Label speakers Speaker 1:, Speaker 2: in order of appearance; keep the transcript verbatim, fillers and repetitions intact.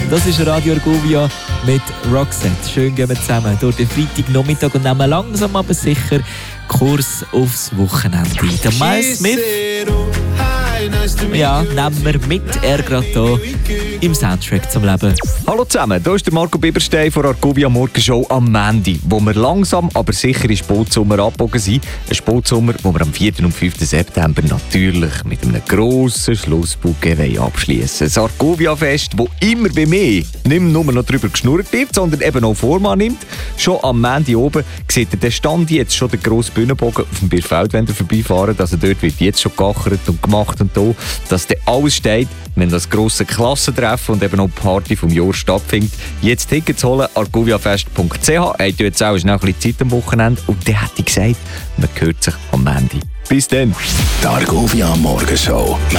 Speaker 1: Das ist Radio Argovia mit Roxette. Schön gehen wir zusammen durch den Freitagnachmittag und nehmen langsam aber sicher Kurs aufs Wochenende. Der Miles Smith, ja, nehmen wir mit, er gerade hier im Soundtrack zum Leben.
Speaker 2: Hallo zusammen, hier ist der Marco Biberstein von Argovia Morgenshow am Montag, wo wir langsam aber sicher in Sportsommer abgebogen sind. Ein Sportsommer, wo wir am vierten und fünften September natürlich mit einem grossen Schlussbouquet abschließen. Das Argovia-Fest, das immer bei mir nicht mehr nur noch darüber geschnurrt wird, sondern eben auch Form nimmt. Schon am Montag oben seht ihr den Stand jetzt schon den grossen Bühnenbogen auf dem Bierfeld, wenn ihr vorbeifahren. Also dort wird jetzt schon gachert und gemacht und da, dass dann alles steht, wenn das grosse Klassentreffen und eben auch die Party vom Jahr stattfindet. Jetzt Tickets holen, argoviafest punkt c h. Habt ihr jetzt auch schnell ein bisschen Zeit am Wochenende? Und dann hätte ich gesagt, man hört sich am Montag. Bis dann.
Speaker 3: Die Argovia Morgenshow.